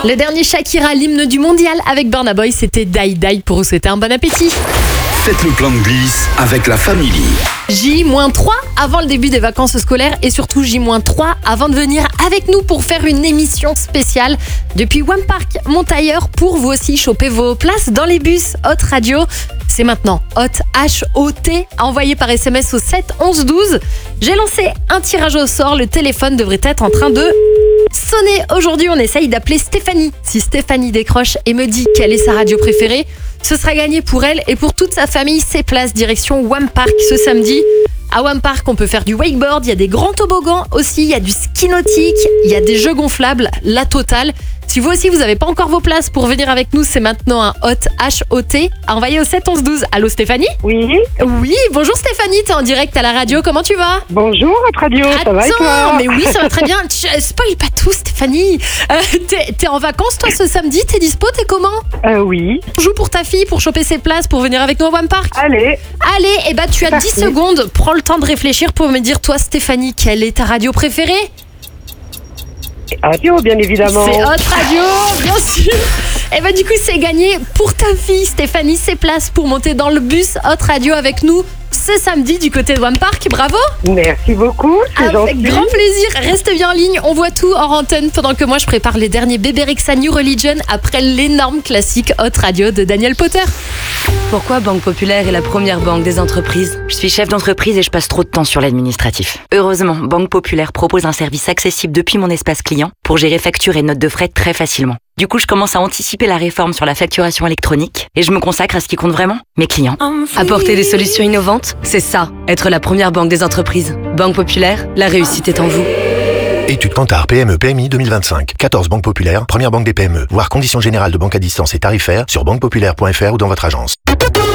Le dernier Shakira, l'hymne du mondial avec Burna Boy, c'était Die Die pour vous souhaiter un bon appétit. Faites le plein de glisse avec la famille. J-3 avant le début des vacances scolaires et surtout J-3 avant de venir avec nous pour faire une émission spéciale depuis One Park Montailleur pour vous aussi choper vos places dans les bus Hot Radio. C'est maintenant Hot H-O-T envoyé par SMS au 7 11 12. J'ai lancé un tirage au sort, le téléphone devrait être en train de sonner. Aujourd'hui, on essaye d'appeler Stéphanie. Si Stéphanie décroche et me dit quelle est sa radio préférée, ce sera gagné pour elle et pour toute sa famille. Ses places direction One Park ce samedi. À One Park, on peut faire du wakeboard, il y a des grands toboggans aussi, il y a du ski nautique, il y a des jeux gonflables, la totale. Si vous aussi, vous n'avez pas encore vos places pour venir avec nous, c'est maintenant un Hot H-O-T à envoyer au 7 11 12. Allô Stéphanie ? Oui. Oui, bonjour Stéphanie, t'es en direct à la radio, comment tu vas ? Bonjour, Hot Radio, ça va et toi ? Mais oui, ça va très bien. Spoil pas tout Stéphanie. T'es en vacances toi ce samedi, t'es dispo, t'es comment ? Oui. On joue pour ta fille pour choper ses places pour venir avec nous à One Park. Allez, et bah tu as 10 secondes, prends le temps de réfléchir pour me dire toi Stéphanie, quelle est ta radio préférée ? radio bien évidemment. C'est Hot Radio, bien sûr. Et bah du coup c'est gagné pour ta fille Stéphanie, ses places pour monter dans le bus Hot Radio avec nous ce samedi du côté de One Park, bravo. Merci beaucoup, c'est gentil. Avec grand plaisir, reste bien en ligne, on voit tout hors antenne pendant que moi je prépare les derniers Bébé Rexha New Religion après l'énorme classique Hot Radio de Daniel Potter. Pourquoi Banque Populaire est la première banque des entreprises ? Je suis chef d'entreprise et je passe trop de temps sur l'administratif. Heureusement, Banque Populaire propose un service accessible depuis mon espace client pour gérer factures et notes de frais très facilement. Du coup, je commence à anticiper la réforme sur la facturation électronique et je me consacre à ce qui compte vraiment, mes clients. Apporter des solutions innovantes, c'est ça, être la première banque des entreprises. Banque Populaire, la réussite est en vous. Étude Kantar PME PMI 2025. 14 banques populaires, première banque des PME. Voir conditions générales de banque à distance et tarifaires sur banquepopulaire.fr ou dans votre agence.